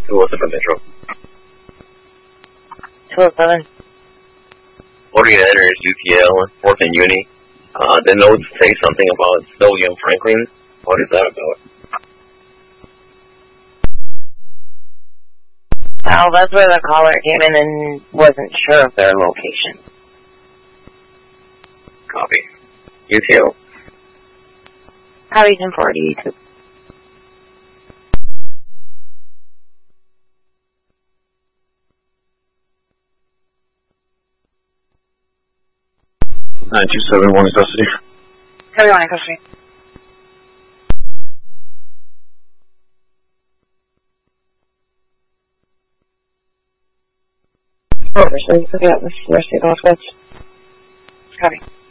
207 Metro. 207. Order enters UTL, 4th and Uni. The notes say something about William Franklin. What is that about? Well, that's where the caller came in and wasn't sure of their location. Copy. UTL. Copy 1042. Nine 271 in custody. Copy 1 in custody. Over, so you can pick up the rest of your golf clubs. Copy.